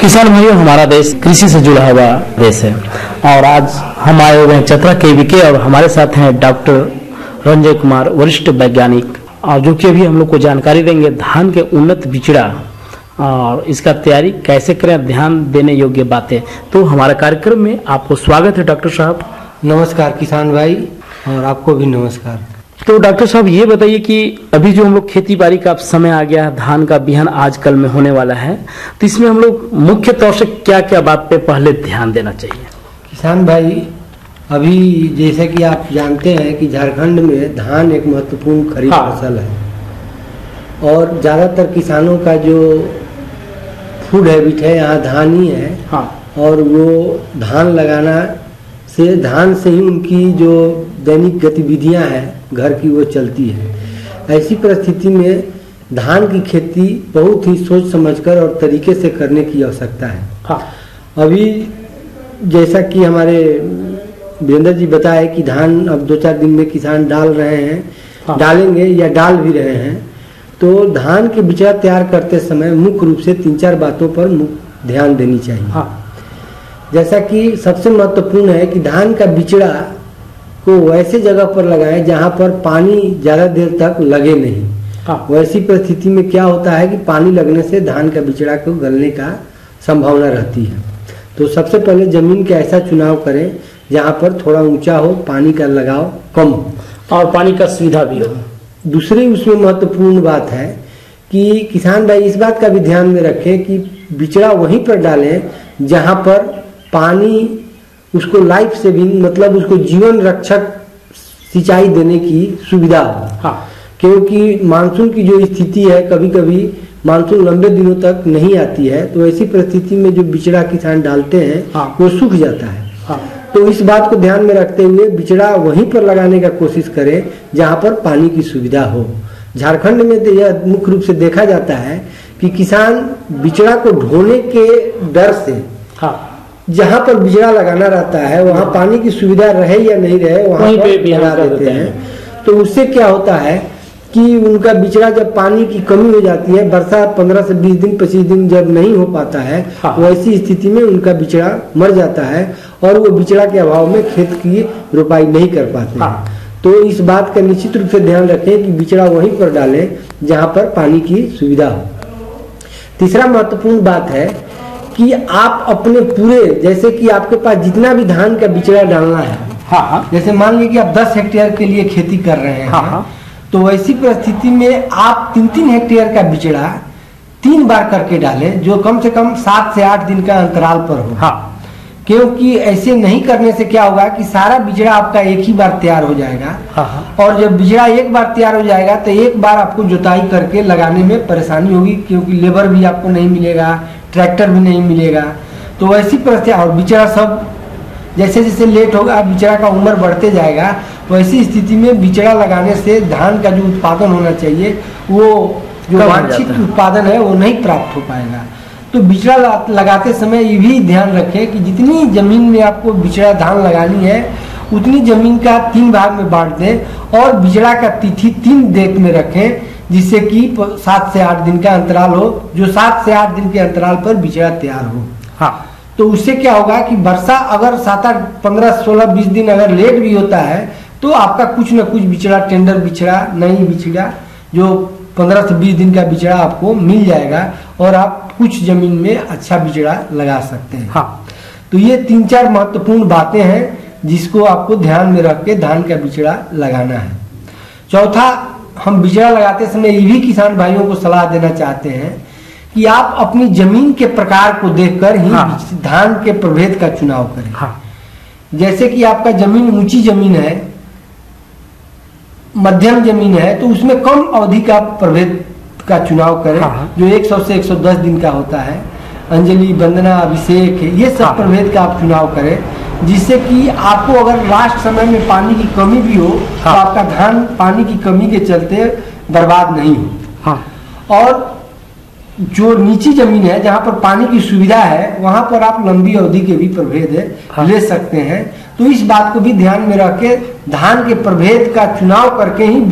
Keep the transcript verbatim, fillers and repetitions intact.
किसान भाइयों, हमारा देश कृषि से जुड़ा हुआ देश है और आज हम आए हुए हैं चतरा के वी के और हमारे साथ हैं डॉक्टर रंजय कुमार, वरिष्ठ वैज्ञानिक, और जो कि अभी हम लोग को जानकारी देंगे धान के उन्नत बिचड़ा और इसका तैयारी कैसे करें, ध्यान देने योग्य बातें। तो हमारे कार्यक्रम में आपको स्वागत है डॉक्टर साहब। नमस्कार किसान भाई, और आपको भी नमस्कार। तो डॉक्टर साहब ये बताइए कि अभी जो हम लोग खेती बाड़ी का समय आ गया, धान का बिहन आजकल में होने वाला है, तो इसमें हम लोग मुख्य तौर से क्या क्या बात पे पहले ध्यान देना चाहिए? किसान भाई, अभी जैसे कि आप जानते हैं कि झारखंड में धान एक महत्वपूर्ण खरीफ हाँ। फसल है और ज़्यादातर किसानों का जो फूड हैबिट है यहाँ धान ही है। हाँ। और वो धान लगाना से धान से ही उनकी जो दैनिक गतिविधियां हैं घर की वो चलती है। ऐसी परिस्थिति में धान की खेती बहुत ही सोच समझकर और तरीके से करने की आवश्यकता है। हाँ। अभी जैसा कि हमारे वीरेंद्र जी बताए कि धान अब दो चार दिन में किसान डाल रहे हैं। हाँ। डालेंगे या डाल भी रहे हैं। तो धान के बिचड़ा तैयार करते समय मुख्य रूप से तीन चार बातों पर ध्यान देनी चाहिए। हाँ। जैसा कि सबसे महत्वपूर्ण है कि धान का बिचड़ा को वैसे जगह पर लगाएं जहां पर पानी ज़्यादा देर तक लगे नहीं। हाँ। वैसी परिस्थिति में क्या होता है कि पानी लगने से धान का बिचड़ा को गलने का संभावना रहती है। तो सबसे पहले जमीन का ऐसा चुनाव करें जहां पर थोड़ा ऊंचा हो, पानी का लगाव कम हो और पानी का सुविधा भी हो। दूसरी उसमें महत्वपूर्ण बात है कि किसान भाई इस बात का भी ध्यान में रखें कि बिचड़ा वहीं पर डालें जहां पर पानी उसको लाइफ सेविंग, मतलब उसको जीवन रक्षक सिंचाई देने की सुविधा हो। हाँ। क्योंकि मानसून की जो स्थिति है, कभी कभी मानसून लंबे दिनों तक नहीं आती है, तो ऐसी परिस्थिति में जो बिचड़ा किसान डालते हैं हाँ। वो सूख जाता है। हाँ। तो इस बात को ध्यान में रखते हुए बिचड़ा वहीं पर लगाने का कोशिश करें जहां पर पानी की सुविधा हो। झारखंड में तो यह मुख्य रूप से देखा जाता है कि किसान बिचड़ा को ढोने के डर से हाँ। जहां पर बिचड़ा लगाना रहता है वहां पानी की सुविधा रहे या नहीं रहे वहां पर लगा देते हैं। तो उससे क्या होता है कि उनका बिचड़ा जब पानी की कमी हो जाती है, वर्षा पंद्रह से बीस दिन पच्चीस दिन जब नहीं हो पाता है, हाँ। वैसी स्थिति में उनका बिचड़ा मर जाता है और वो बिचड़ा के अभाव में खेत की रोपाई नहीं कर पाते। हाँ। तो इस बात का निश्चित रूप से ध्यान रखें कि बिचड़ा वहीं पर डालें जहां पर पानी की सुविधा हो। तीसरा महत्वपूर्ण बात है कि आप अपने पूरे, जैसे कि आपके पास जितना भी धान का बिचड़ा डालना है, हाँ। जैसे मान लीजिए कि आप दस हेक्टेयर के लिए खेती कर रहे हैं, हाँ। तो वैसी परिस्थिति में आप तीन तीन हेक्टेयर का बिचड़ा तीन बार करके डालें, जो कम से कम सात से आठ दिन का अंतराल पर हो। हाँ। क्योंकि ऐसे नहीं करने से क्या होगा कि सारा बिचड़ा आपका एक ही बार तैयार हो जाएगा। हाँ। और जब बिचड़ा एक बार तैयार हो जाएगा तो एक बार आपको जुताई करके लगाने में परेशानी होगी, क्योंकि लेबर भी आपको नहीं मिलेगा, ट्रैक्टर भी नहीं मिलेगा। तो वैसी परिस्थिति, और बिचड़ा सब जैसे जैसे लेट होगा, बिचड़ा का उम्र बढ़ते जाएगा, वैसी स्थिति में बिचड़ा लगाने से धान का जो उत्पादन होना चाहिए वो जो वांछित उत्पादन है वो नहीं प्राप्त हो पाएगा। तो बिचड़ा लगाते समय ये भी ध्यान रखें कि जितनी जमीन में आपको बिचड़ा धान लगानी है उतनी जमीन का तीन भाग में बांट दें और बिचड़ा का तिथि तीन डेट में रखें, जिससे कि सात से आठ दिन का अंतराल हो, जो सात से आठ दिन के अंतराल पर बिचड़ा तैयार हो। हाँ। तो उससे क्या होगा कि वर्षा अगर सात आठ पंद्रह सोलह बीस दिन अगर लेट भी होता है तो आपका कुछ न कुछ बिचड़ा, टेंडर बिचड़ा, नई बिचड़ा, जो पंद्रह से बीस दिन का बिचड़ा आपको मिल जाएगा और आप कुछ जमीन में अच्छा बिचड़ा लगा सकते हैं। हाँ। तो ये तीन चार महत्वपूर्ण बातें हैं जिसको आपको ध्यान में रख के धान का बिचड़ा लगाना है। चौथा, हम बिचड़ा लगाते समय ये भी किसान भाइयों को सलाह देना चाहते हैं कि आप अपनी जमीन के प्रकार को देखकर ही हाँ। धान के प्रभेद का चुनाव करें। हाँ। जैसे कि आपका जमीन ऊंची जमीन है, मध्यम जमीन है, तो उसमें कम अवधि का प्रभेद का चुनाव करें। हाँ। जो सौ से एक सौ दस दिन का होता है, अंजलि, वंदना, अभिषेक, ये सब हाँ। प्रभेद का आप चुनाव करें, जिससे कि आपको अगर लास्ट समय में पानी की कमी भी हो हाँ। तो आपका धान पानी की कमी के चलते बर्बाद नहीं हो। हाँ। और जो नीची जमीन है जहां पर पानी की सुविधा है वहां पर आप लंबी अवधि के भी प्रभेद हाँ। ले सकते हैं। तो इस बात को भी ध्यान में रख के धान के प्रभेद का चुनाव करके ही